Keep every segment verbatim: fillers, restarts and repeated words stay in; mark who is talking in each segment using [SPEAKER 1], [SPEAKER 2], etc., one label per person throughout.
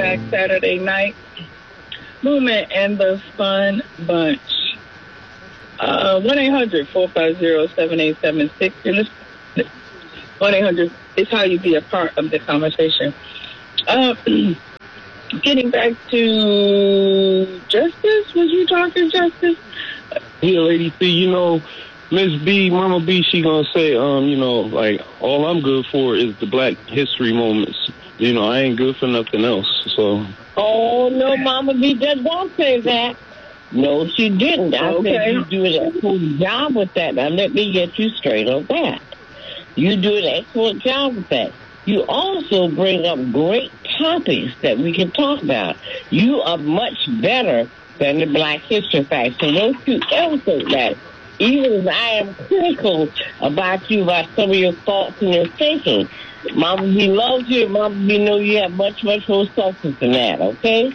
[SPEAKER 1] Throwback Saturday Night. Movement and the Fun Bunch. Uh, one eight hundred four five zero seven eight seven six. one eight hundred is how you be a part of the conversation. Uh, getting back to Justice, was you talking, Justice?
[SPEAKER 2] Yeah, Lady C, you know, Miss B, Mama B, she gonna say, um, you know, like, all I'm good for is the Black History moments. You know, I ain't good for nothing else, so.
[SPEAKER 3] Oh, no, Mama B just won't say that. No, she didn't. I
[SPEAKER 1] okay.
[SPEAKER 3] said you do an excellent job with that. Now, let me get you straight on that. You do an excellent job with that. You also bring up great topics that we can talk about. You are much better than the Black History Facts, so don't you ever think that. Even as I am critical about you, about some of your thoughts and your thinking, Mama B loves you, and Mama B know you have much, much more substance than that, okay?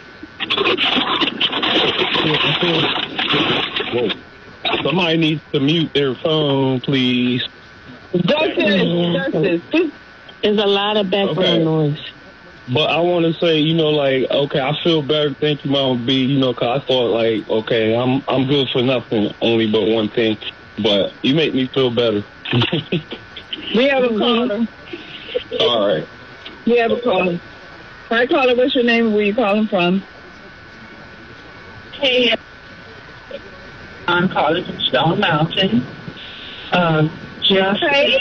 [SPEAKER 2] Whoa. Somebody needs to mute their phone, please.
[SPEAKER 1] Justice, Justice.
[SPEAKER 3] There's a lot of background
[SPEAKER 2] okay.
[SPEAKER 3] noise.
[SPEAKER 2] But I want to say, you know, like, okay, I feel better. Thank you, Mama B. You know, because I thought, like, okay, I'm I'm good for nothing, only but one thing. But you make me feel better.
[SPEAKER 1] We have a caller.
[SPEAKER 2] All right.
[SPEAKER 1] We have a caller. Hi, caller. What's your name? Where you calling from?
[SPEAKER 4] Hey, I'm calling from Stone Mountain. Um, just
[SPEAKER 1] hey,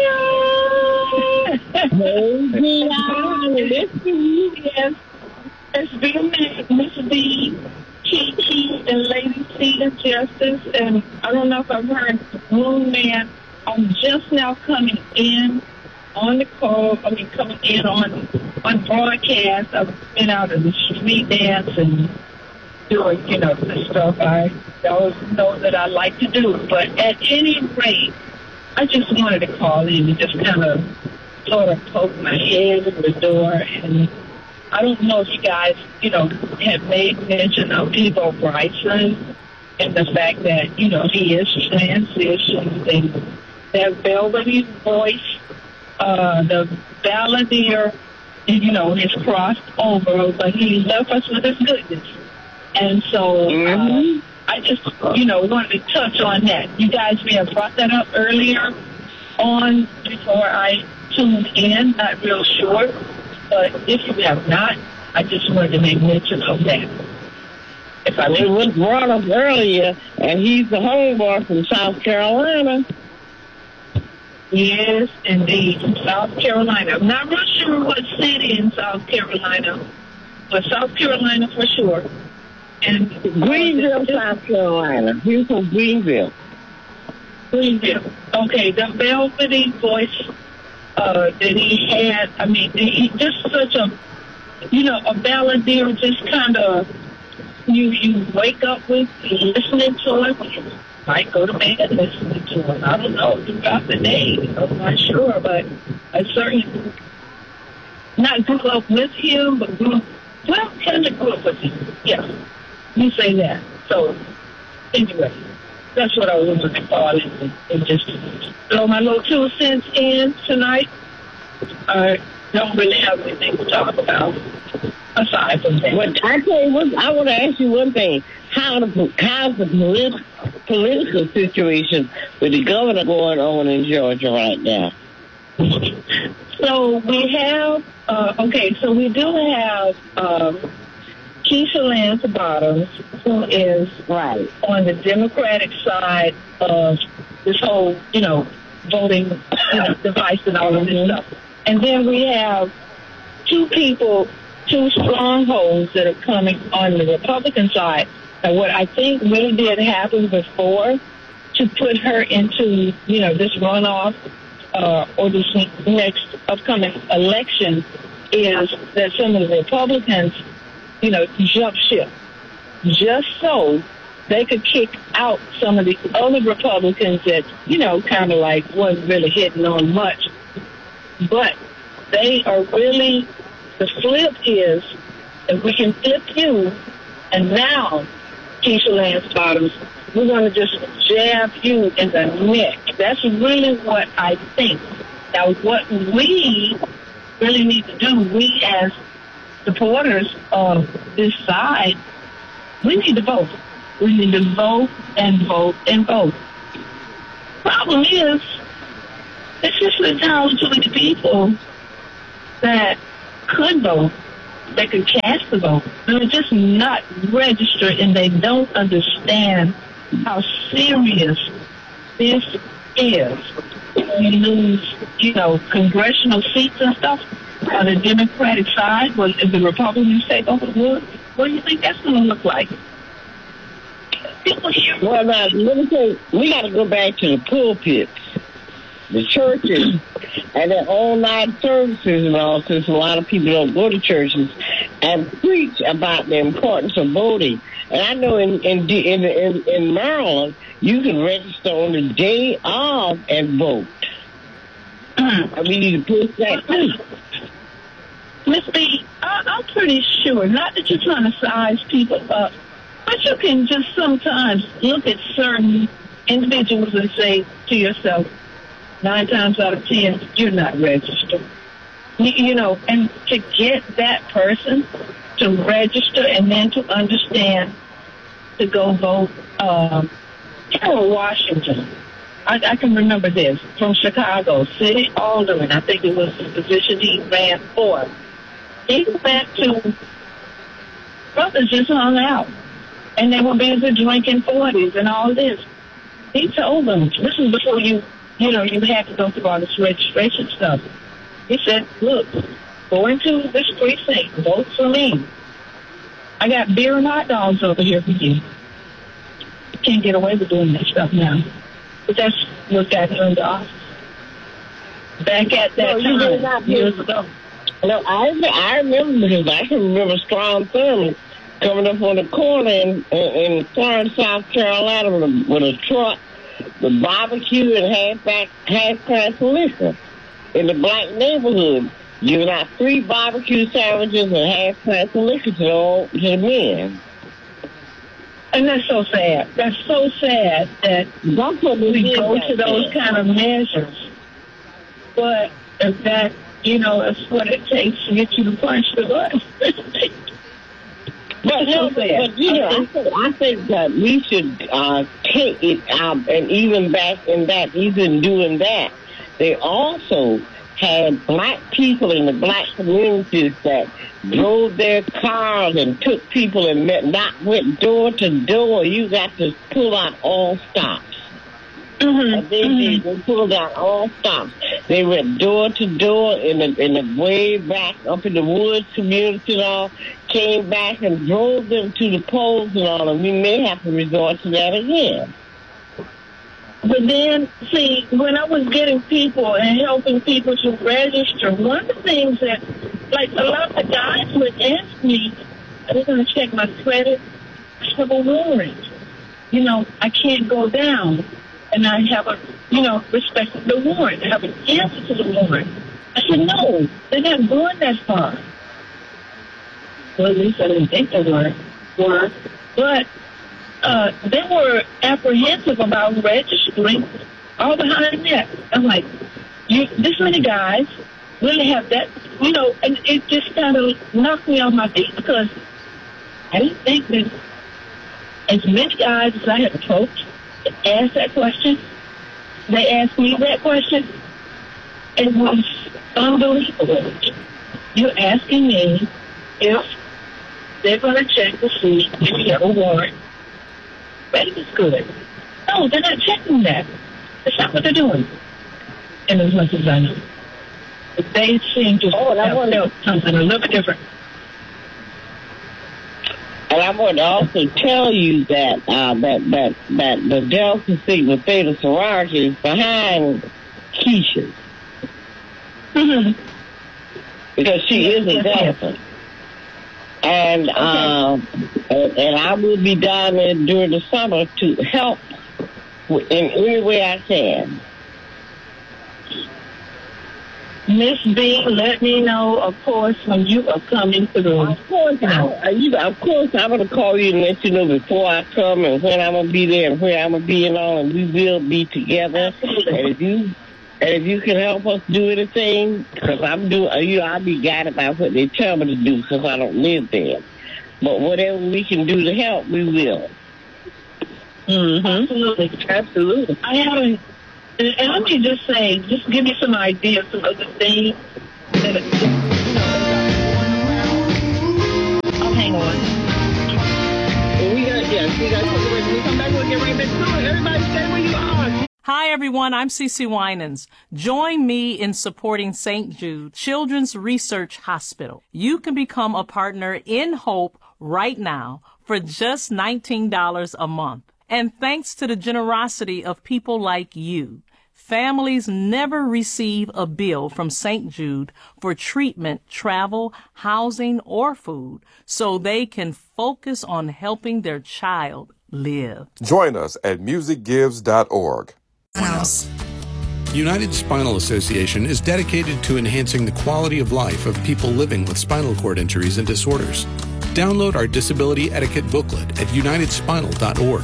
[SPEAKER 4] yes, it's been Miss B, Kiki, and Lady C and Justice, and I don't know if I've heard Moon Man. I'm just now coming in on the call. I mean, coming in on on broadcast. I've been out of the street dance and doing, you know, the stuff I always know that I like to do. But at any rate, I just wanted to call in and just kind of sort of poke my head in the door. And I don't know if you guys, you know, have made mention of Peabo Bryson and the fact that, you know, he is transitioned and that velvety voice, uh, the balladeer, you know, is crossed over, but he left us with his goodness. And so
[SPEAKER 3] mm-hmm.
[SPEAKER 4] uh, I just, you know, wanted to touch on that. You guys may have brought that up earlier on before I tuned in, not real sure. But if you have not, I just wanted to make mention of that. If I
[SPEAKER 3] it was brought up earlier, and he's the homeboy from South Carolina.
[SPEAKER 4] Yes, indeed, from South Carolina. I'm not real sure what city in South Carolina, but South Carolina for sure. And
[SPEAKER 3] Greenville, South Carolina. He's from Greenville.
[SPEAKER 4] Greenville. Okay, the velvety voice uh, that he had, I mean, he just such a, you know, a balladeer, just kind of, you, you wake up with listening to him. Might go to bed listening to him. I don't know throughout the day. I'm not sure, but I certainly not grew up with him, but grew, well, kind of grew up with him. Yeah, you say that. So, anyway, that's what I wanted to call it and, and just throw my little two cents in tonight. I don't really have anything to talk about aside from that.
[SPEAKER 3] Well, I tell you what, I want to ask you one thing. How the, how's the polit- political situation with the governor going on in Georgia right now?
[SPEAKER 4] So we have, uh, okay, so we do have um, Keisha Lance Bottoms, who is
[SPEAKER 3] right
[SPEAKER 4] on the Democratic side of this whole, you know, voting, you know, device and all of this stuff. And then we have two people, two strongholds that are coming on the Republican side. And what I think really did happen before to put her into, you know, this runoff uh, or this next upcoming election is that some of the Republicans, you know, jump ship just so they could kick out some of the other Republicans that, you know, kind of like wasn't really hitting on much. But they are really, the flip is, if we can flip you, and now, Keisha Lance Bottoms, we're going to just jab you in the neck. That's really what I think. Now, what we really need to do, we as supporters of this side, we need to vote. We need to vote and vote and vote. Problem is, it's just entirely too many people that could vote, that could cast the vote. They're just not registered, and they don't understand how serious this is. You lose, you know, congressional seats and stuff on the Democratic side, when if the Republicans take over the wood, what do you think that's going to look like? People here.
[SPEAKER 3] Well, now, let me say, we got to go back to the pulpits, the churches, and their all-night services and all, since a lot of people don't go to churches, and preach about the importance of voting. And I know in in in, in, in Maryland, you can register on the day of and vote.
[SPEAKER 4] Mm.
[SPEAKER 3] And we need to push that too.
[SPEAKER 4] Miss B, I, I'm pretty sure, not that you're trying to size people up, but you can just sometimes look at certain individuals and say to yourself, nine times out of ten, you're not registered. You, you know, and to get that person to register and then to understand to go vote, um, you know, Washington. I, I can remember this from Chicago, city alderman. I think it was the position he ran for. He went to brothers just hung out, and they were busy drinking forties and all this. He told them, this is before you, you know, you had to go through all this registration stuff. He said, look, go into this precinct, vote for me. I got beer and hot dogs over here for you. You can't get away with doing that stuff now. But that's what got her into office. Back at that
[SPEAKER 3] No,
[SPEAKER 4] time, years ago.
[SPEAKER 3] No, I I remember because I can remember Strom Thurmond coming up on the corner in, in, in Florence, South Carolina with a, with a truck with barbecue and half back half price liquor in the black neighborhood, giving out free barbecue sandwiches and half price liquor to all to the men.
[SPEAKER 4] And that's so sad. That's so sad that
[SPEAKER 3] That's what
[SPEAKER 4] we
[SPEAKER 3] did
[SPEAKER 4] go
[SPEAKER 3] back
[SPEAKER 4] to those
[SPEAKER 3] then.
[SPEAKER 4] kind of measures. But if that, you know, that's what it takes to get you to punch the button.
[SPEAKER 3] But, no,
[SPEAKER 4] so
[SPEAKER 3] but,
[SPEAKER 4] sad.
[SPEAKER 3] but you know, I think, I think that we should uh, take it out, and even back in that, even doing that, they also had black people in the black communities that drove their cars and took people and met, not went door to door. You got to pull out all stops.
[SPEAKER 4] Mm-hmm.
[SPEAKER 3] And they did. They pulled out all stops. They went door to door in the in the way back up in the woods community and all. Came back and drove them to the polls and all. And we may have to resort to that again.
[SPEAKER 4] But then, see, when I was getting people and helping people to register, one of the things that, like, a lot of the guys would ask me, they're going to check my credit. I have a warrant. You know, I can't go down. And I have a, you know, respect for the warrant. I have an answer to the warrant. I said, no, they're not going that far. Well, at least I didn't think they were. were. But uh, they were apprehensive about registering all behind that. I'm like, you, this many guys really have that, you know, and it just kind of knocked me off my feet because I didn't think that as many guys as I had approached asked that question, they asked me that question. It was unbelievable. You're asking me if they're going to check to see if you have a warrant. Ready is good. No, they're not checking that. That's not what they're doing. And as much as I know, but they seem to
[SPEAKER 3] Oh, that
[SPEAKER 4] have
[SPEAKER 3] was-
[SPEAKER 4] felt something a little bit different.
[SPEAKER 3] And I want to also tell you that uh, that that that the Delta Sigma Theta sorority is behind Keisha
[SPEAKER 4] Mm-hmm.
[SPEAKER 3] because she is a
[SPEAKER 4] Yes, yes.
[SPEAKER 3] Delta, and um, and, and I will be down there during the summer to help in any way I can.
[SPEAKER 4] Miss B, let me know, of course, when you are coming through.
[SPEAKER 3] Of course, I, you, of course, I'm going to call you and let you know before I come and when I'm going to be there and where I'm going to be and all, and we will be together.
[SPEAKER 4] Absolutely.
[SPEAKER 3] And if you And if you can help us do anything, because I'm doing, you know, I'll be guided by what they tell me to do because I don't live there. But whatever we can do to help, we will.
[SPEAKER 1] Mm-hmm.
[SPEAKER 4] Absolutely.
[SPEAKER 1] Absolutely.
[SPEAKER 4] I haven't, and and let me just say, just give me some ideas, some other things that, you know, oh, hang on.
[SPEAKER 1] Well, we got, yes, we got to when we come back, we'll get right back to it. Everybody stay where you are.
[SPEAKER 5] Hi, everyone. I'm Cece Winans. Join me in supporting Saint Jude Children's Research Hospital. You can become a partner in Hope right now for just nineteen dollars a month. And thanks to the generosity of people like you, families never receive a bill from Saint Jude for treatment, travel, housing, or food, so they can focus on helping their child live.
[SPEAKER 6] Join us at music gives dot org.
[SPEAKER 7] United Spinal Association is dedicated to enhancing the quality of life of people living with spinal cord injuries and disorders. Download our disability etiquette booklet at united spinal dot org.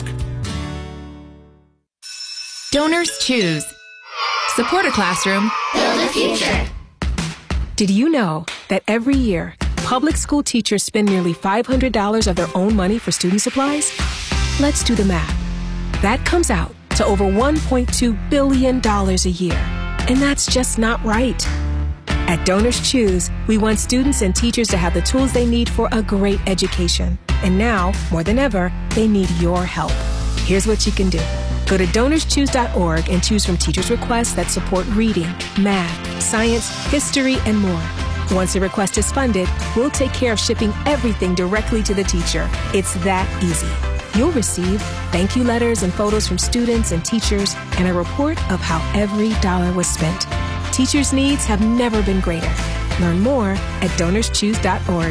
[SPEAKER 8] Donors choose. Support a classroom. Build a future.
[SPEAKER 9] Did you know that every year, public school teachers spend nearly five hundred dollars of their own money for student supplies? Let's do the math. That comes out to over one point two billion dollars a year. And that's just not right. At Donors Choose, we want students and teachers to have the tools they need for a great education. And now, more than ever, they need your help. Here's what you can do. Go to donors choose dot org and choose from teachers' requests that support reading, math, science, history, and more. Once a request is funded, we'll take care of shipping everything directly to the teacher. It's that easy. You'll receive thank you letters and photos from students and teachers and a report of how every dollar was spent. Teachers' needs have never been greater. Learn more at donors choose dot org.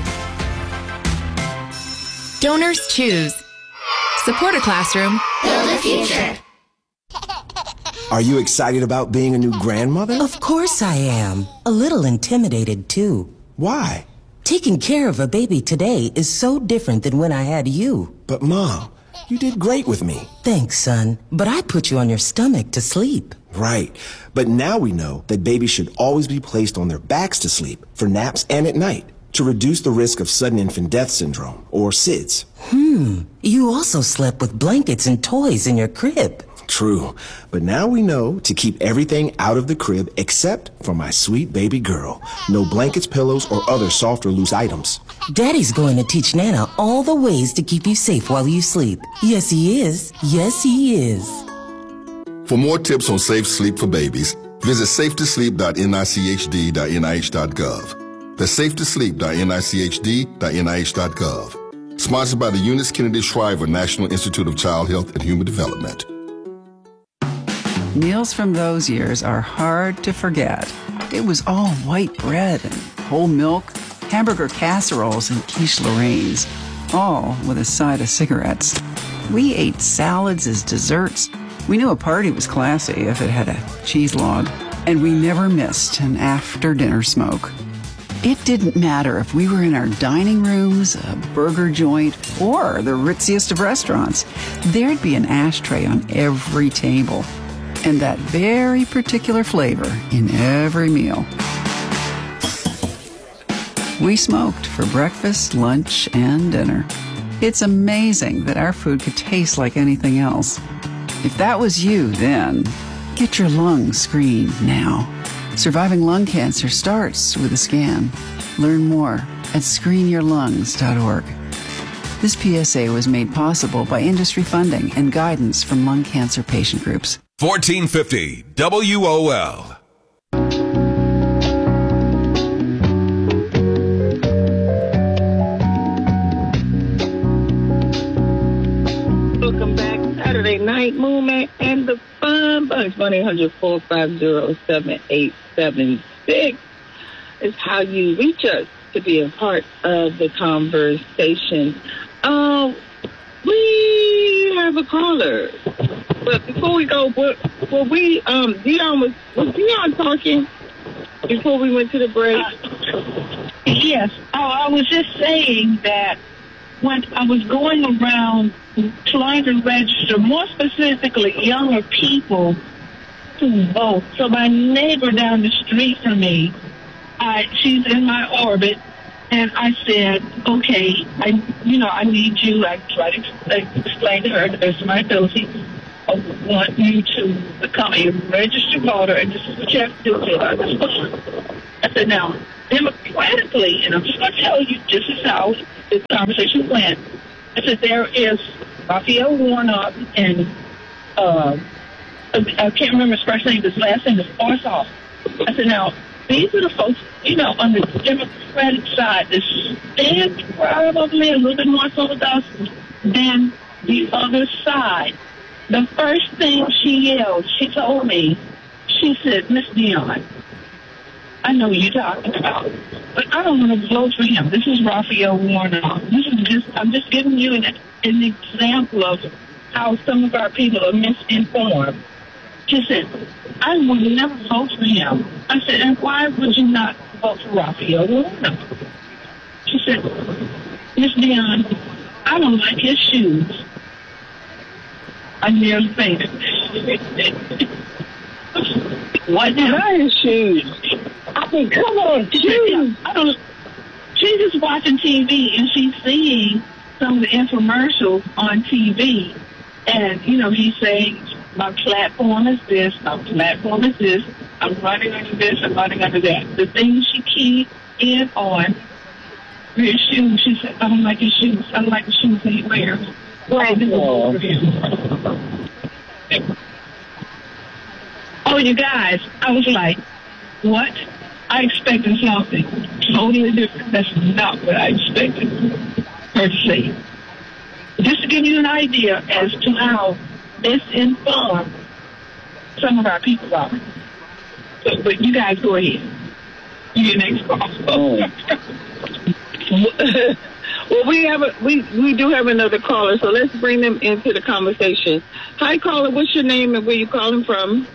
[SPEAKER 8] Donors choose. Support a classroom. Build a future.
[SPEAKER 10] Are you excited about being a new grandmother?
[SPEAKER 11] Of course I am. A little intimidated, too.
[SPEAKER 10] Why?
[SPEAKER 11] Taking care of a baby today is so different than when I had you.
[SPEAKER 10] But, Mom, you did great with me.
[SPEAKER 11] Thanks, son. But I put you on your stomach to sleep.
[SPEAKER 10] Right. But now we know that babies should always be placed on their backs to sleep for naps and at night to reduce the risk of sudden infant death syndrome, or S I D S.
[SPEAKER 11] Hmm. You also slept with blankets and toys in your crib.
[SPEAKER 10] True. But now we know to keep everything out of the crib except for my sweet baby girl. No blankets, pillows, or other soft or loose items.
[SPEAKER 11] Daddy's going to teach Nana all the ways to keep you safe while you sleep. Yes, he is. Yes, he is.
[SPEAKER 12] For more tips on safe sleep for babies, visit safe to sleep dot N I C H D dot N I H dot gov. That's safe to sleep dot N I C H D dot N I H dot gov. Sponsored by the Eunice Kennedy Shriver National Institute of Child Health and Human Development.
[SPEAKER 13] Meals from those years are hard to forget. It was all white bread and whole milk, hamburger casseroles and quiche Lorraines, all with a side of cigarettes. We ate salads as desserts. We knew a party was classy if it had a cheese log, and we never missed an after-dinner smoke. It didn't matter if we were in our dining rooms, a burger joint, or the ritziest of restaurants. There'd be an ashtray on every table, and that very particular flavor in every meal. We smoked for breakfast, lunch, and dinner. It's amazing that our food could taste like anything else. If that was you then, get your lungs screened now. Surviving lung cancer starts with a scan. Learn more at screen your lungs dot org. This P S A was made possible by industry funding and guidance from lung cancer patient groups.
[SPEAKER 14] fourteen fifty W O L.
[SPEAKER 1] Welcome back. Saturday Night Movement and the Fun Bunch. one eight hundred four five zero seven eight seven six is how you reach us to be a part of the conversation. Uh, we have a caller. But before we go, were, were we, um, Dion was, was Dion talking before we went to the break?
[SPEAKER 4] Uh, yes. Oh, I was just saying that when I was going around trying to register, more specifically younger people to vote. So my neighbor down the street from me, I, she's in my orbit, and I said, okay, I, you know, I need you. I tried to explain to her the best of my ability. I want you to become a registered voter, and this is what you have to do about this one. I said, now, democratically, and I'm just going to tell you, this is how this conversation went. I said, there is Raphael Warnock and uh, I can't remember his first name, his last name is Orsoff. I said, now, these are the folks, you know, on the Democratic side that stand probably a little bit more so with us than the other side. The first thing she yelled, she told me, she said, Miss Dion, I know you're talking about, but I don't want to vote for him. This is Raphael Warnock. This is just, I'm just giving you an, an example of how some of our people are misinformed. She said, I would never vote for him. I said, and why would you not vote for Raphael Warnock? She said, Miss Dion, I don't like his shoes. I nearly fainted. What now? His shoes. I mean, come on, shoes. I don't. She's just watching T V and she's seeing some of the infomercials on T V, and you know he's saying, "My platform is this. My platform is this. I'm running under this. I'm running under that." The things she keyed in on were his shoes. She said, "I don't like his shoes. I don't like the shoes that he wears." Right. Oh, you guys, I was like, what? I expected something totally different. That's not what I expected her to say. Just to give you an idea as to how misinformed some of our people are. But, but you guys go ahead. Your next call. Oh.
[SPEAKER 15] Well, we have a, we we do have another caller, so let's bring them into the conversation. Hi, caller. What's your name and where you calling from?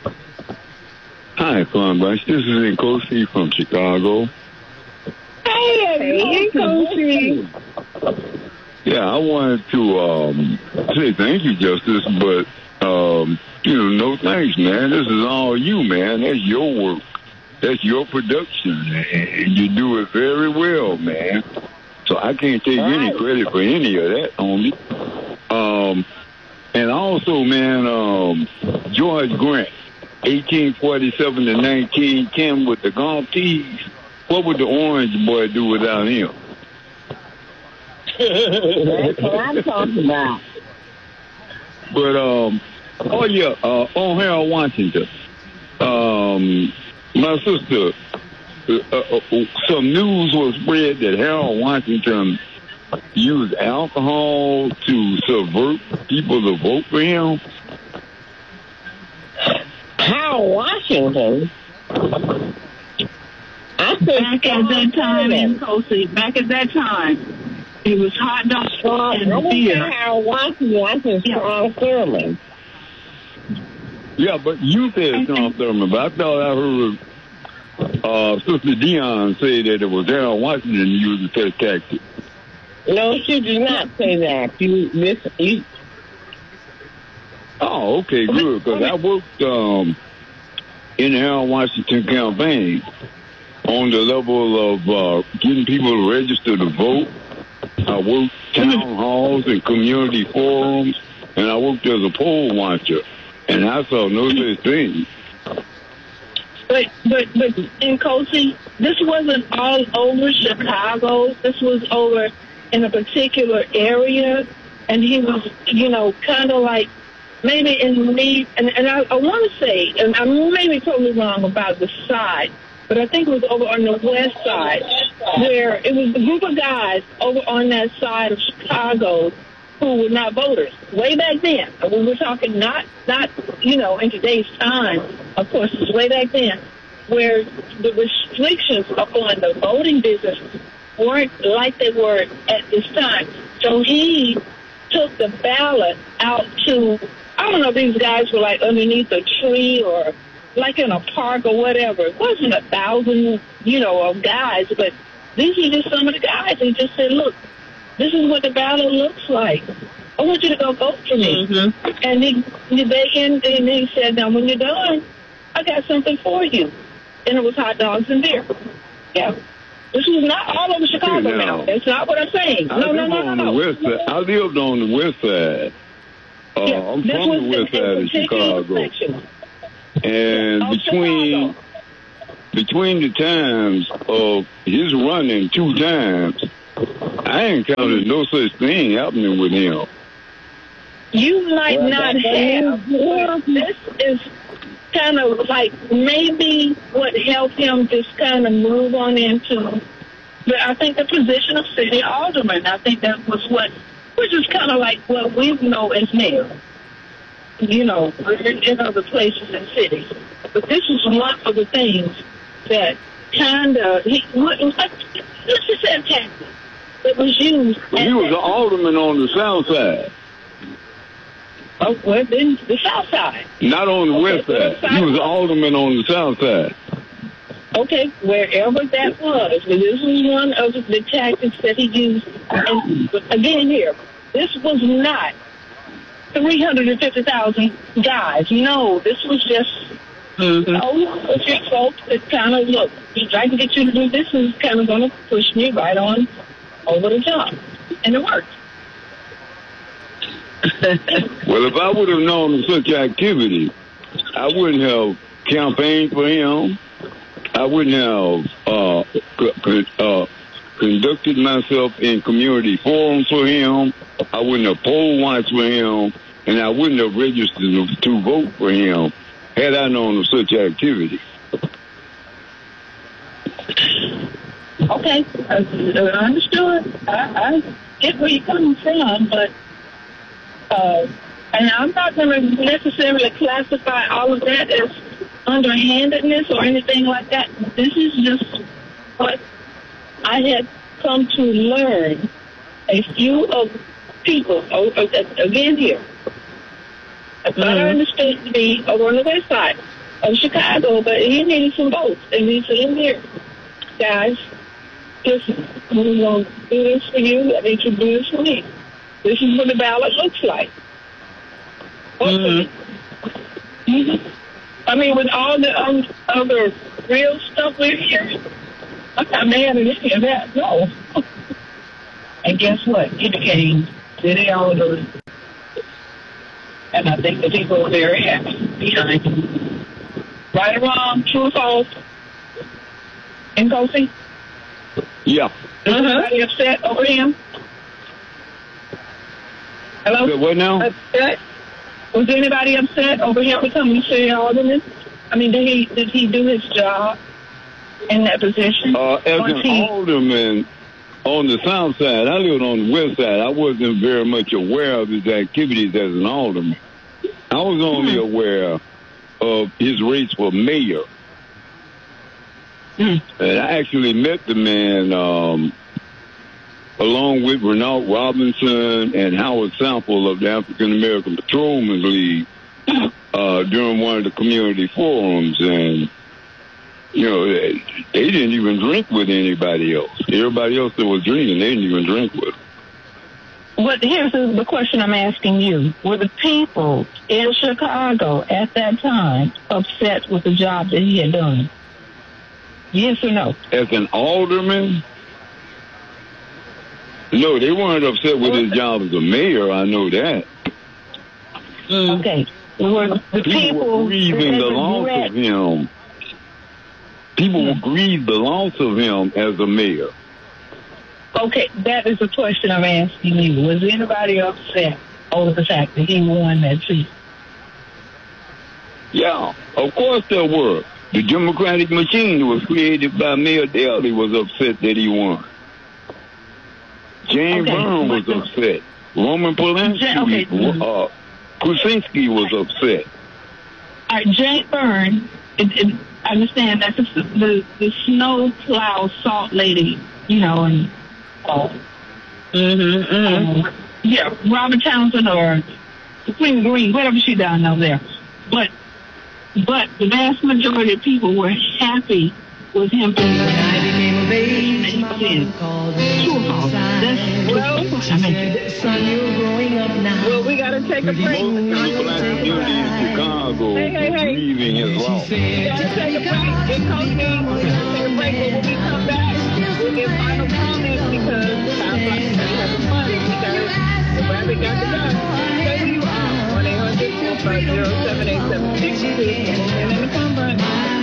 [SPEAKER 16] Hi, Columbus. This is Nkosi from Chicago.
[SPEAKER 15] Hey, Nkosi.
[SPEAKER 16] Yeah, I wanted to um, say thank you, Justice, but um, you know, no thanks, man. This is all you, man. That's your work. That's your production, and you do it very well, man. So I can't take right. any credit for any of that, homie. Um, and also, man, um, George Grant, eighteen forty-seven to nineteen ten with the golf tees. What would the Orange Boy do without him?
[SPEAKER 3] That's what I'm talking about.
[SPEAKER 16] But, um, oh, yeah, uh, on Harold Washington, um, my sister, Uh, uh, uh, some news was spread that Harold Washington used alcohol to subvert people to vote for him.
[SPEAKER 3] Harold Washington? I think
[SPEAKER 4] back at that time in Kosi, back at that time, it was hot dogs
[SPEAKER 3] well,
[SPEAKER 4] and
[SPEAKER 3] I
[SPEAKER 4] beer.
[SPEAKER 3] Harold Washington, I think Strom Thurmond.
[SPEAKER 16] Yeah, but you said Strom Thurmond, but I thought I heard Uh, Sister Dion say that it was Harold Washington who used the test tactic.
[SPEAKER 3] No, she did not say that. You miss you.
[SPEAKER 16] Oh, okay, good. Because I worked um, in the Harold Washington campaign on the level of uh, getting people to register to vote. I worked town halls and community forums, and I worked as a poll watcher, and I saw no such thing.
[SPEAKER 4] But but but in Kosi, this wasn't all over Chicago. This was over in a particular area, and he was, you know, kind of like maybe in need. And, and I, I want to say, and I may be totally wrong about the side, but I think it was over on the west side, where it was a group of guys over on that side of Chicago who were not voters. Way back then, and we were talking not, not you know, in today's time, of course, it was way back then, where the restrictions upon the voting business weren't like they were at this time. So he took the ballot out to, I don't know if these guys were like underneath a tree or like in a park or whatever. It wasn't a thousand, you know, of guys, but these are just some of the guys. He just said, look, this is what the ballot looks like. I want you to go vote for me.
[SPEAKER 15] Mm-hmm.
[SPEAKER 4] And he, they ended, and he said, now when you're done, I got something for you. And it was hot dogs and beer. Yeah. This was not all over Chicago
[SPEAKER 16] Yeah,
[SPEAKER 4] now. That's not what I'm saying.
[SPEAKER 16] I
[SPEAKER 4] No, no,
[SPEAKER 16] lived
[SPEAKER 4] no, no,
[SPEAKER 16] on the
[SPEAKER 4] no.
[SPEAKER 16] west side. I lived on the west side. Uh,
[SPEAKER 4] Yeah,
[SPEAKER 16] I'm
[SPEAKER 4] this
[SPEAKER 16] from
[SPEAKER 4] was
[SPEAKER 16] the west
[SPEAKER 4] in-
[SPEAKER 16] side
[SPEAKER 4] in
[SPEAKER 16] of
[SPEAKER 4] particular
[SPEAKER 16] Chicago.
[SPEAKER 4] section.
[SPEAKER 16] And
[SPEAKER 4] Of
[SPEAKER 16] between
[SPEAKER 4] Chicago.
[SPEAKER 16] between the times of his running two times, I encountered no such thing happening with him.
[SPEAKER 4] You might
[SPEAKER 16] Well,
[SPEAKER 4] not
[SPEAKER 16] that-
[SPEAKER 4] have. Well, this is kind of like maybe what helped him just kind of move on into, but I think the position of city alderman. I think that was what, which is kind of like what we know as mayor. You know, in, in other places and cities. But this was one of the things that kind of, he, what, let's just say a tactic that was used.
[SPEAKER 16] But he was an alderman on the south side,
[SPEAKER 4] Oh, well, then the south side.
[SPEAKER 16] not on the
[SPEAKER 4] Okay,
[SPEAKER 16] west
[SPEAKER 4] west
[SPEAKER 16] side.
[SPEAKER 4] side.
[SPEAKER 16] He was an alderman on the south side.
[SPEAKER 4] Okay, wherever that was. But this was one of the tactics that he used. And again here, this was not three hundred fifty thousand guys. No, this was just,
[SPEAKER 15] Mm-hmm.
[SPEAKER 4] you know, a few folks that kind of, look, if I can get you to do this, is kind of going to push me right on over the top. And it worked.
[SPEAKER 16] Well, if I would have known of such activity, I wouldn't have campaigned for him. I wouldn't have uh, c- uh, conducted myself in community forums for him. I wouldn't have poll watched for him, and I wouldn't have registered to vote for him had I known of such activity.
[SPEAKER 4] Okay, I, I understood. I, I get where you're coming from, but uh, and I'm not going to necessarily classify all of that as underhandedness or anything like that. This is just what I had come to learn. A few of people, oh, again here, I thought I understood to be over on the west side of Chicago, but he needed some votes, and he said, here, guys, listen, we're going to do this for you. I need you to do this for me. This is what the ballot looks like. Mm-hmm. Mm-hmm. I mean, with all the um, other real stuff we're hearing, I'm not mad at any of that, no. And guess what? He became city alderman. And I think the people are very happy behind him. Right or wrong, true or false? Nkosi?
[SPEAKER 16] Yeah.
[SPEAKER 4] Is anybody upset over him? Hello?
[SPEAKER 16] What now?
[SPEAKER 4] Upset? Was anybody upset over him becoming city alderman? I mean, did he did he do his job in that position?
[SPEAKER 16] Uh, as
[SPEAKER 4] Or
[SPEAKER 16] an
[SPEAKER 4] he-
[SPEAKER 16] alderman on the south side, I lived on the west side. I wasn't very much aware of his activities as an alderman. I was only
[SPEAKER 4] Hmm.
[SPEAKER 16] aware of his race for mayor.
[SPEAKER 4] Hmm.
[SPEAKER 16] And I actually met the man um, along with Renault Robinson and Howard Sample of the African American Patrolmen's League uh, during one of the community forums. And, you know, they, they didn't even drink with anybody else. Everybody else that was drinking, they didn't even drink with them.
[SPEAKER 4] What, here's the the question I'm asking you. Were the people in Chicago at that time upset with the job that he had done? Yes or no?
[SPEAKER 16] As an alderman, no, they weren't upset with his job as a mayor. I know that.
[SPEAKER 4] Okay. Were the
[SPEAKER 16] People,
[SPEAKER 4] people
[SPEAKER 16] were grieving
[SPEAKER 4] that
[SPEAKER 16] the loss
[SPEAKER 4] regret-
[SPEAKER 16] of him. People will grieve the loss of him as a mayor.
[SPEAKER 4] Okay, that is the question I'm asking you. Was anybody upset over the fact that he won that seat?
[SPEAKER 16] Yeah, of course there were. The Democratic machine that was created by Mayor Daley was upset that he won. Jane
[SPEAKER 4] Okay,
[SPEAKER 16] Byrne was
[SPEAKER 4] but the-
[SPEAKER 16] upset. Roman Polanski,
[SPEAKER 4] Ja- okay.
[SPEAKER 16] uh, Kuczynski was upset.
[SPEAKER 4] All right, Jane Byrne, it, it, I understand that's the, the, the snow plow salt lady, you know, and uh,
[SPEAKER 15] Mm-hmm, mm-hmm.
[SPEAKER 4] um, yeah, Robert Townsend or Queen Green, whatever she done over there. But but the vast majority of people were happy with him being the true or false. That's
[SPEAKER 1] Well, well, we got to take a break.
[SPEAKER 16] Most black community in Chicago
[SPEAKER 1] Hey, hey, hey.
[SPEAKER 16] grieving as well.
[SPEAKER 1] We got to take a break. It cost me. We got to take a break, but when we come back, we'll get final comments because I'm like, we have some fun. We got it. The rabbit got the gun. Stay where you are. one eight hundred four five zero seven eight seven six two. And in the phone button.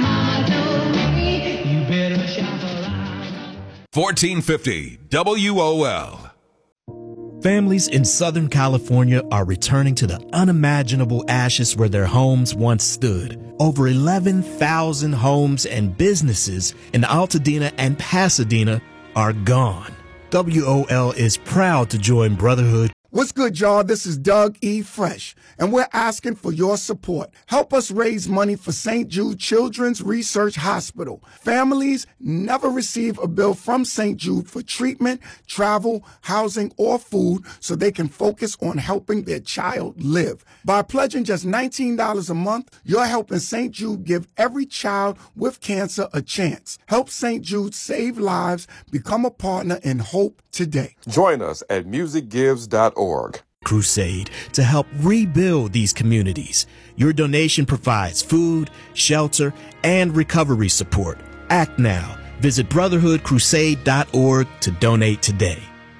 [SPEAKER 14] fourteen fifty W O L.
[SPEAKER 17] Families in Southern California are returning to the unimaginable ashes where their homes once stood. Over eleven thousand homes and businesses in Altadena and Pasadena are gone. W O L is proud to join Brotherhood.
[SPEAKER 18] What's good, y'all? This is Doug E. Fresh, and we're asking for your support. Help us raise money for Saint Jude Children's Research Hospital. Families never receive a bill from Saint Jude for treatment, travel, housing, or food so they can focus on helping their child live. By pledging just nineteen dollars a month, you're helping Saint Jude give every child with cancer a chance. Help Saint Jude save lives. Become a partner in hope today.
[SPEAKER 6] Join us at music gives dot org.
[SPEAKER 17] Crusade to help rebuild these communities. Your donation provides food, shelter, and recovery support. Act now. Visit brotherhood crusade dot org to donate today.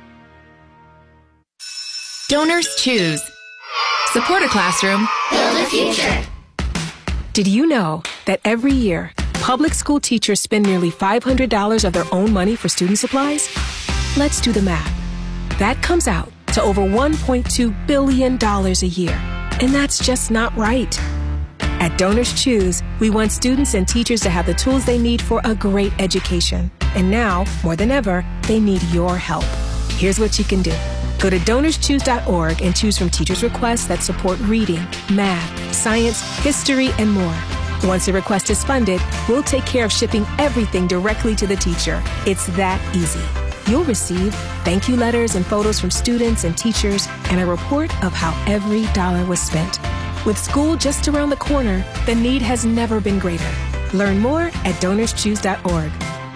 [SPEAKER 8] Donors choose. Support a classroom. Build a future.
[SPEAKER 9] Did you know that every year, public school teachers spend nearly five hundred dollars of their own money for student supplies? Let's do the math. That comes out to over one point two billion dollars a year. And that's just not right. At Donors Choose, we want students and teachers to have the tools they need for a great education. And now, more than ever, they need your help. Here's what you can do. Go to donors choose dot org and choose from teachers' requests that support reading, math, science, history, and more. Once a request is funded, we'll take care of shipping everything directly to the teacher. It's that easy. You'll receive thank you letters and photos from students and teachers and a report of how every dollar was spent. With school just around the corner, the need has never been greater. Learn more at donors choose dot org.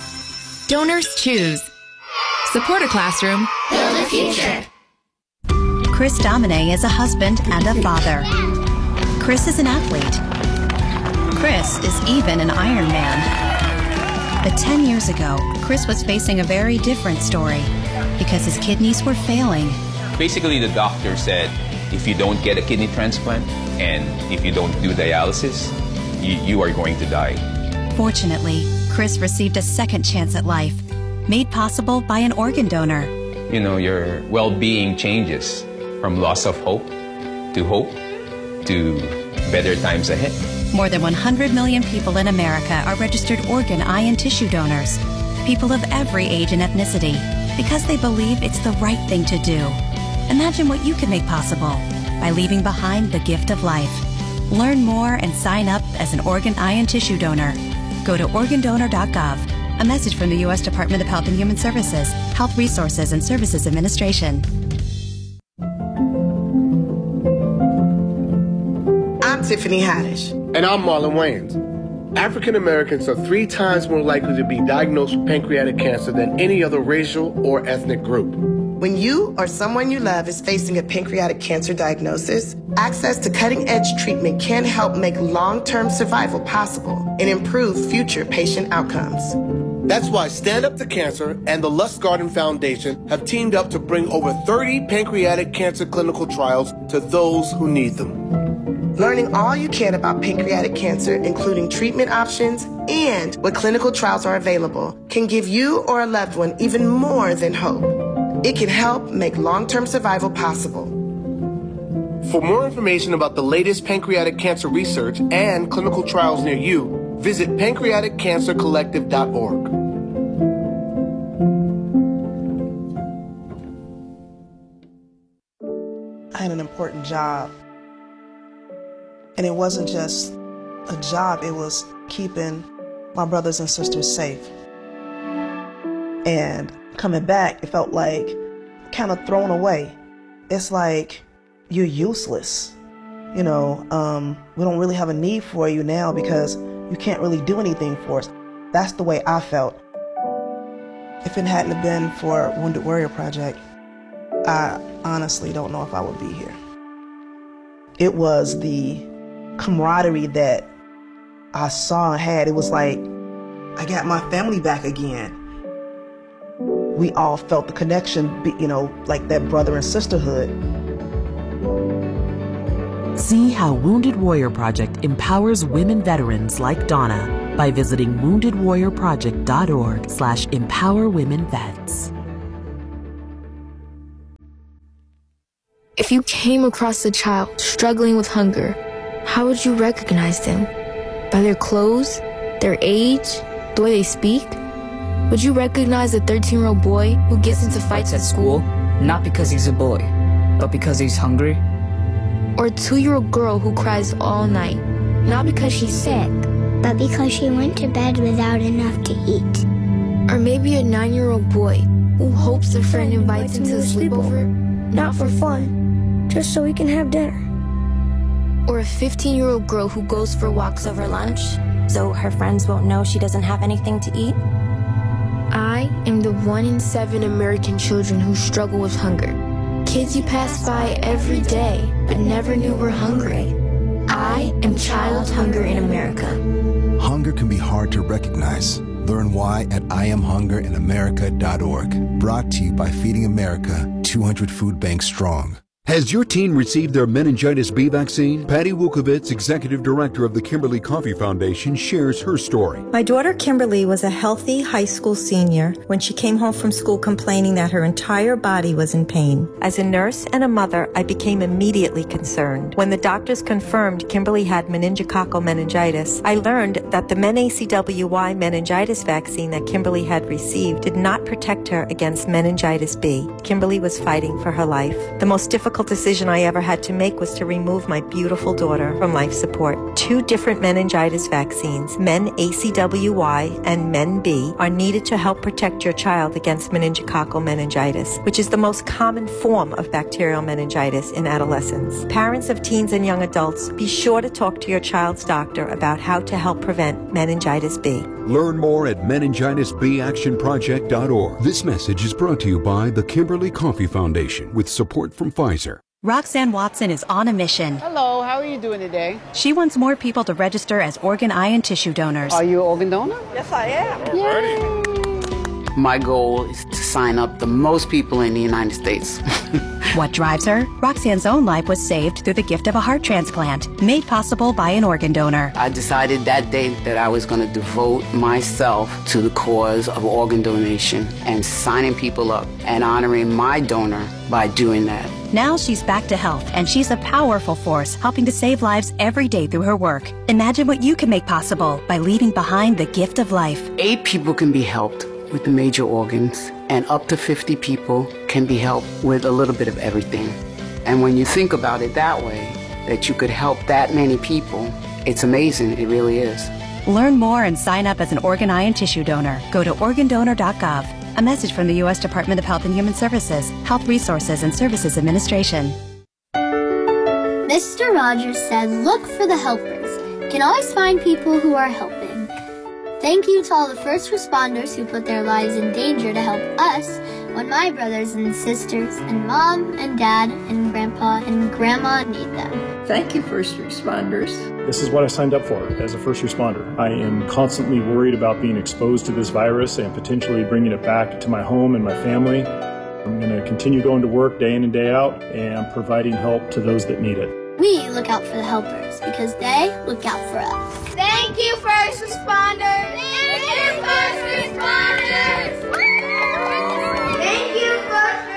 [SPEAKER 8] Donors Choose. Support a classroom. Build a future.
[SPEAKER 19] Chris Domine is a husband and a father. Chris is an athlete. Chris is even an Iron Man. But ten years ago, Chris was facing a very different story because his kidneys were failing.
[SPEAKER 20] Basically, the doctor said, if you don't get a kidney transplant and if you don't do dialysis, you, you are going to die.
[SPEAKER 19] Fortunately, Chris received a second chance at life, made possible by an organ donor.
[SPEAKER 20] You know, your well-being changes from loss of hope to hope to better times ahead.
[SPEAKER 19] More than one hundred million people in America are registered organ, eye, and tissue donors. People of every age and ethnicity, because they believe it's the right thing to do. Imagine what you can make possible by leaving behind the gift of life. Learn more and sign up as an organ, eye, and tissue donor. Go to organ donor dot gov. A message from the U S Department of Health and Human Services, Health Resources and Services Administration.
[SPEAKER 21] I'm Tiffany Haddish.
[SPEAKER 22] And I'm Marlon Wayans. African Americans are three times more likely to be diagnosed with pancreatic cancer than any other racial or ethnic group.
[SPEAKER 21] When you or someone you love is facing a pancreatic cancer diagnosis, access to cutting-edge treatment can help make long-term survival possible and improve future patient outcomes.
[SPEAKER 22] That's why Stand Up to Cancer and the Lustgarten Foundation have teamed up to bring over thirty pancreatic cancer clinical trials to those who need them.
[SPEAKER 21] Learning all you can about pancreatic cancer, including treatment options and what clinical trials are available, can give you or a loved one even more than hope. It can help make long-term survival possible.
[SPEAKER 22] For more information about the latest pancreatic cancer research and clinical trials near you, visit pancreatic cancer collective dot org.
[SPEAKER 23] I had an important job. And it wasn't just a job, it was keeping my brothers and sisters safe. And coming back, it felt like kind of thrown away. It's like you're useless. You know, um, we don't really have a need for you now because you can't really do anything for us. That's the way I felt. If it hadn't been for Wounded Warrior Project, I honestly don't know if I would be here. It was the camaraderie that I saw and had. It was like, I got my family back again. We all felt the connection, you know, like that brother and sisterhood.
[SPEAKER 2] See how Wounded Warrior Project empowers women veterans like Donna by visiting wounded warrior project dot org slash empower women vets.
[SPEAKER 5] If you came across a child struggling with hunger, how would you recognize them? By their clothes, their age, the way they speak? Would you recognize a thirteen-year-old boy who gets into fights at school,
[SPEAKER 7] not because he's a boy, but because he's hungry?
[SPEAKER 5] Or a two-year-old girl who cries all night, not because she's sick,
[SPEAKER 24] but because she went to bed without enough to eat?
[SPEAKER 5] Or maybe a nine-year-old boy who hopes a friend invites him to a sleepover,
[SPEAKER 24] not for fun, just so he can have dinner.
[SPEAKER 5] Or a fifteen-year-old girl who goes for walks over lunch,
[SPEAKER 25] so her friends won't know she doesn't have anything to eat?
[SPEAKER 5] I am the one in seven American children who struggle with hunger. Kids you pass by every day, but never knew were hungry. I am Child Hunger in America.
[SPEAKER 26] Hunger can be hard to recognize. Learn why at I am hunger in america dot org. Brought to you by Feeding America, two hundred food banks strong.
[SPEAKER 27] Has your teen received their meningitis B vaccine? Patty Wukovitz, executive director of the Kimberly Coffee Foundation, shares her story.
[SPEAKER 28] My daughter Kimberly was a healthy high school senior when she came home from school complaining that her entire body was in pain. As a nurse and a mother, I became immediately concerned. When the doctors confirmed Kimberly had meningococcal meningitis, I learned that the MenACWY meningitis vaccine that Kimberly had received did not protect her against meningitis B. Kimberly was fighting for her life. The most difficult decision I ever had to make was to remove my beautiful daughter from life support. Two different meningitis vaccines, MenACWY and MenB, are needed to help protect your child against meningococcal meningitis, which is the most common form of bacterial meningitis in adolescents. Parents of teens and young adults, be sure to talk to your child's doctor about how to help prevent meningitis B.
[SPEAKER 27] Learn more at meningitis b action project dot org. This message is brought to you by the Kimberly Coffee Foundation with support from Pfizer.
[SPEAKER 29] Roxanne Watson is on a mission.
[SPEAKER 30] Hello, how are you doing today?
[SPEAKER 29] She wants more people to register as organ, eye, and tissue donors.
[SPEAKER 30] Are you an organ donor? Yes, I am. Yay. My goal is to sign up the most people in the United States.
[SPEAKER 29] What drives her? Roxanne's own life was saved through the gift of a heart transplant, made possible by an organ donor.
[SPEAKER 30] I decided that day that I was going to devote myself to the cause of organ donation and signing people up and honoring my donor by doing that.
[SPEAKER 29] Now she's back to health, and she's a powerful force helping to save lives every day through her work. Imagine what you can make possible by leaving behind the gift of life.
[SPEAKER 30] Eight people can be helped with the major organs, and up to fifty people can be helped with a little bit of everything. And when you think about it that way, that you could help that many people, it's amazing. It really is.
[SPEAKER 29] Learn more and sign up as an organ, eye, and tissue donor. Go to organ donor dot gov. A message from the U S Department of Health and Human Services, Health Resources and Services Administration.
[SPEAKER 24] Mister Rogers said, look for the helpers. You can always find people who are helping. Thank you to all the first responders who put their lives in danger to help us when my brothers and sisters and mom and dad and grandpa and grandma need them.
[SPEAKER 31] Thank you, first responders.
[SPEAKER 32] This is what I signed up for as a first responder. I am constantly worried about being exposed to this virus and potentially bringing it back to my home and my family. I'm going to continue going to work day in and day out and providing help to those that need it.
[SPEAKER 24] We look out for the helpers because they look out for us. Thank you, first responders. Thank you, first responders. Thank you, first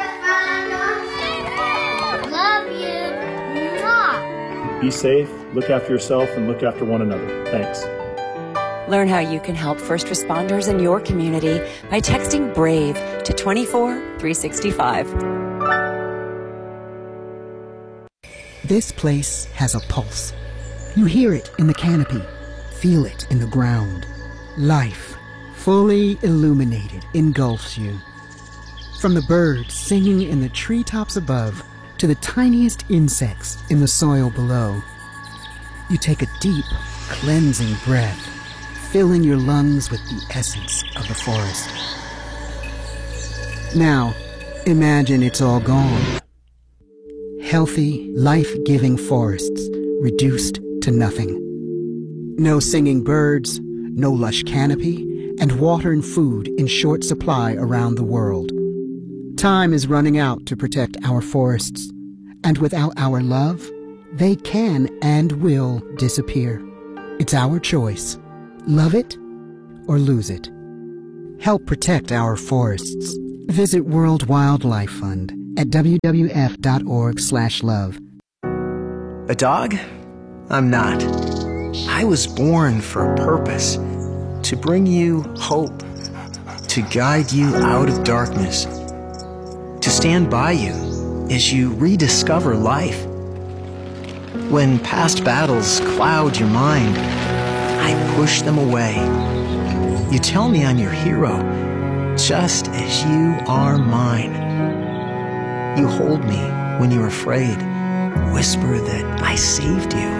[SPEAKER 24] responders. Love you. Mwah.
[SPEAKER 32] Be safe, look after yourself, and look after one another. Thanks.
[SPEAKER 33] Learn how you can help first responders in your community by texting BRAVE to twenty-four three sixty-five.
[SPEAKER 34] This place has a pulse. You hear it in the canopy, feel it in the ground. Life, fully illuminated, engulfs you. From the birds singing in the treetops above to the tiniest insects in the soil below. You take a deep, cleansing breath, filling your lungs with the essence of the forest. Now, imagine it's all gone. Healthy, life-giving forests reduced to nothing. No singing birds, no lush canopy, and water and food in short supply around the world. Time is running out to protect our forests, and without our love, they can and will disappear. It's our choice. Love it or lose it. Help protect our forests. Visit World Wildlife Fund at w w f dot org slash love.
[SPEAKER 1] A dog? I'm not. I was born for a purpose. To bring you hope. To guide you out of darkness. To stand by you as you rediscover life. When past battles cloud your mind, I push them away. You tell me I'm your hero, just as you are mine. You hold me when you're afraid, whisper that I saved you.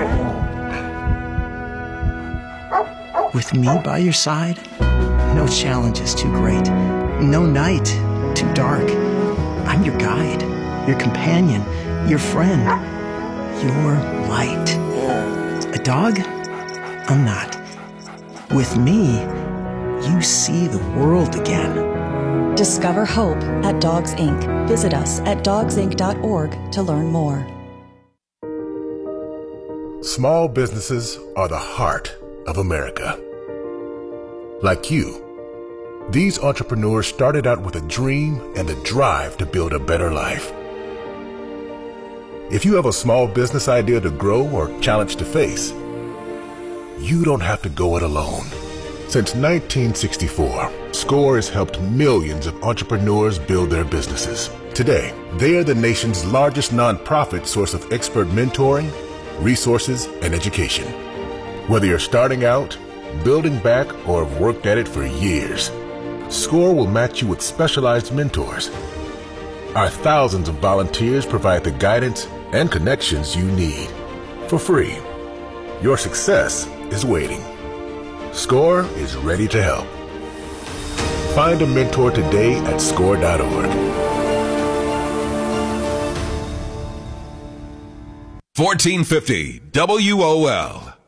[SPEAKER 1] With me by your side, no challenge is too great, no night too dark. I'm your guide, your companion, your friend, your light. A dog? I'm not. With me, you see the world again.
[SPEAKER 3] Discover hope at Dogs Incorporated. Visit us at dogs inc dot org to learn more.
[SPEAKER 4] Small businesses are the heart of America. Like you, these entrepreneurs started out with a dream and the drive to build a better life. If you have a small business idea to grow or challenge to face, you don't have to go it alone. Since nineteen sixty-four, SCORE has helped millions of entrepreneurs build their businesses. Today, they are the nation's largest nonprofit source of expert mentoring, resources, and education. Whether you're starting out, building back, or have worked at it for years, SCORE will match you with specialized mentors. Our thousands of volunteers provide the guidance and connections you need for free. Your success is waiting. SCORE is ready to help. Find a mentor today at score dot org.
[SPEAKER 6] fourteen fifty W O L.